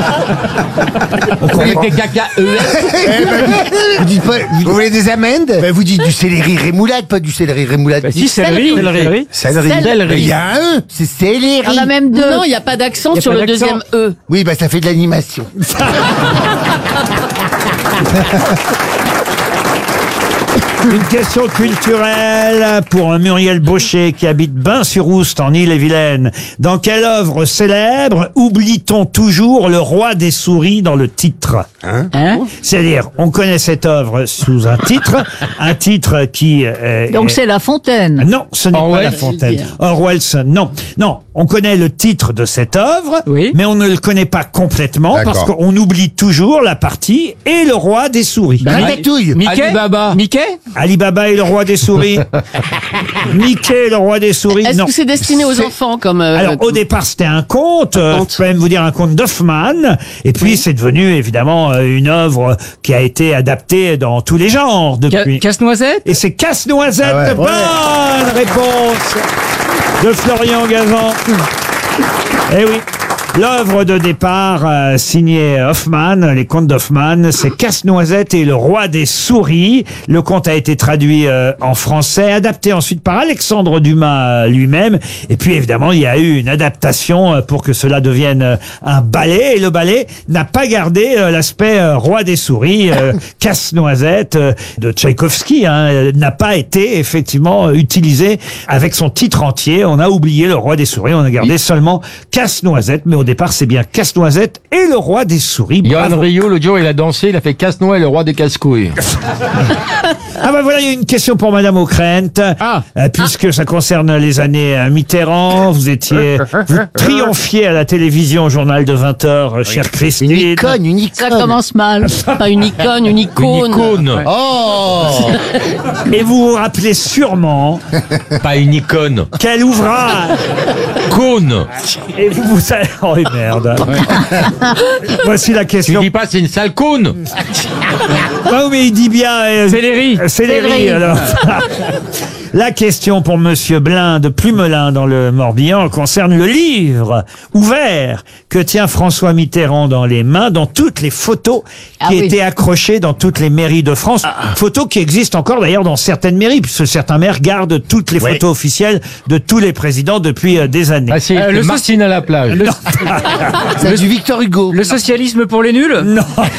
Avec des caca Vous dites pas, vous voulez des amendes? Vous dites du céleri rémoulade, pas du céleri rémoulade. Si, céleri. Céleri. Il y a un E, c'est céleri. Il y en a même deux. Non, il n'y a pas d'accent sur pas le d'accent. deuxième E. Oui, ça fait de l'animation. Une question culturelle pour Muriel Baucher qui habite Bain-sur-Oust en Ille-et-Vilaine. Dans quelle œuvre célèbre oublie-t-on toujours le roi des souris dans le titre? C'est-à-dire, on connaît cette œuvre sous un titre qui... Donc c'est La Fontaine. Non, ce n'est pas La Fontaine. Orwell, non. Non, on connaît le titre de cette œuvre, mais on ne le connaît pas complètement parce qu'on oublie toujours la partie et le roi des souris. Ratatouille. Ali Baba et le roi des souris. Mickey, le roi des souris. Est-ce Non. que c'est destiné aux enfants comme Alors au départ c'était un conte, je peux même vous dire un conte d'Hoffmann, et puis c'est devenu évidemment une œuvre qui a été adaptée dans tous les genres depuis. Casse-noisette. Et c'est Casse-noisette. Ah ouais. Bonne réponse de Florian Gazan. Eh oui. L'œuvre de départ signée Hoffmann, les contes d'Hoffmann, c'est Casse-noisette et le roi des souris. Le conte a été traduit en français, adapté ensuite par Alexandre Dumas lui-même. Et puis évidemment, il y a eu une adaptation pour que cela devienne un ballet. Et le ballet n'a pas gardé l'aspect roi des souris. Casse-noisette de Tchaïkovski n'a pas été effectivement utilisé avec son titre entier. On a oublié le roi des souris, on a gardé seulement Casse-noisette. Mais au départ, c'est bien Casse-noisette et le roi des souris. Yoann Ryu, l'autre jour, il a dansé, il a fait Casse-noix et le roi des casse-couilles. Ah bah voilà, il y a une question pour Madame Ockrent, puisque ça concerne les années Mitterrand. Vous triomphiez à la télévision au journal de 20h, chère Christine. Une icône. Ça commence mal. pas une icône, une icône. Une icône. Oh. Et vous vous rappelez sûrement Pas une icône. quel ouvrage. Cône. Et vous savez... Oh merde. Voici la Tu question. dis pas c'est une sale cône. Ah oui, mais il dit bien... Céleri. Céleri, alors. La question pour Monsieur Blin de Plumelin dans le Morbihan concerne le livre ouvert que tient François Mitterrand dans les mains, dans toutes les photos qui étaient accrochées dans toutes les mairies de France. Photos qui existent encore d'ailleurs dans certaines mairies, puisque certains maires gardent toutes les photos officielles de tous les présidents depuis des années. Ah, c'est le Martine à la plage. C'est du Victor Hugo. Le socialisme pour les nuls. Non.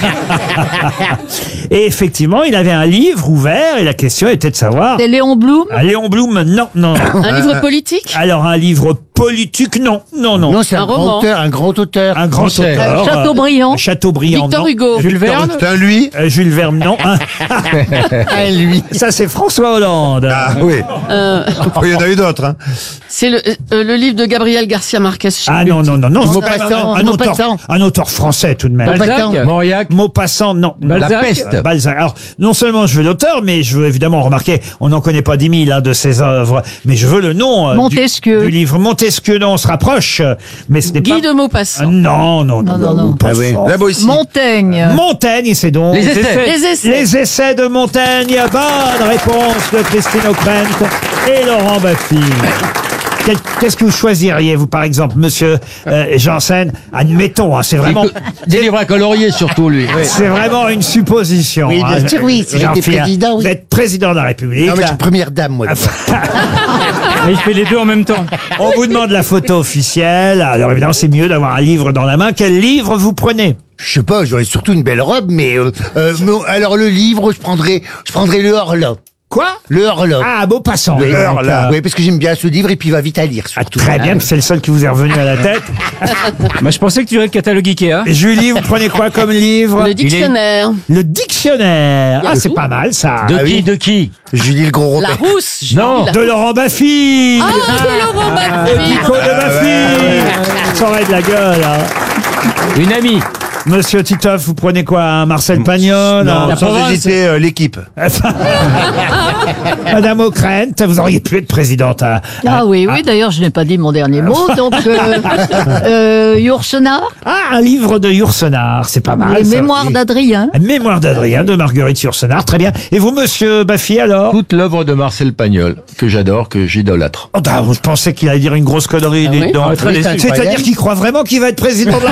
Et effectivement, il avait un livre ouvert et la question était de savoir... C'est Léon Blum. Léon Blum, non. Un livre politique? Alors un livre politique, non. Non, c'est un roman. grand auteur. Un grand Français. auteur. Chateaubriand. Chateaubriand, Victor non. Hugo. Jules Verne. C'est un lui. Jules Verne, non. Lui. Ça, c'est François Hollande. Oui. Il y en a eu d'autres. C'est le livre de Gabriel Garcia Marquez. Ah non. Maupassant. Un auteur français tout de même. Balzac. Mauriac. Maupassant, non. La peste. Balzac. Alors, non seulement je veux l'auteur, mais je veux évidemment remarquer, on n'en connaît pas 10 000 de ses œuvres, mais je veux le nom Montesquieu. du livre. Montesquieu, non, on se rapproche, mais ce n'est pas... Guy de Maupassant. Non. Maupassant. Là-bas ici. Montaigne. Montaigne, c'est donc... Les essais. Les essais. Les essais de Montaigne. Bonne réponse de Christine Ockrent et Laurent Baffy. Qu'est-ce que vous choisiriez, vous, par exemple, monsieur Janssen? Admettons, c'est vraiment... Des livres à colorier surtout, lui. C'est vraiment une supposition. Oui, bien sûr, oui. Si j'étais Jean-Pierre, président, oui. Vous êtes président de la République. Non, mais je là. suis première dame, moi. Et il fait les deux en même temps. On vous demande la photo officielle. Alors évidemment, c'est mieux d'avoir un livre dans la main. Quel livre vous prenez? Je sais pas, j'aurais surtout une belle robe, mais alors le livre, je prendrais le Horla. Quoi? Le Horla. Ah, Maupassant. Oui, oui, parce que j'aime bien ce livre et puis il va vite à lire. Surtout. Très bien, c'est le seul qui vous est revenu à la tête. Moi, je pensais que tu irais le catalogue Ikea. Julie, vous prenez quoi comme livre? Le dictionnaire. Le dictionnaire. Ah, c'est Yahoo. pas mal, ça. De qui Julie le gros La Robert. Rousse. Non. De Laurent Baffy. Ah, de Laurent Baffy. Nico de Baffy. Ça aurait de la gueule, hein. Une amie. Monsieur Titoff, vous prenez quoi? Un Marcel Pagnol? Non, sans hésiter, l'équipe. Madame Ockrent, vous auriez pu être présidente. Oui, d'ailleurs, je n'ai pas dit mon dernier mot. Donc, Yourcenar. Ah, un livre de Yourcenar, c'est pas mal. Les ça. Mémoires d'Adrien. Mémoire d'Adrien, de Marguerite Yourcenar, très bien. Et vous, monsieur Baffy, alors? Toute l'œuvre de Marcel Pagnol, que j'adore, que j'idolâtre. Oh, je pensais qu'il allait dire une grosse connerie. Ah dites oui? donc. Très déçu. C'est-à-dire qu'il croit vraiment qu'il va être président de la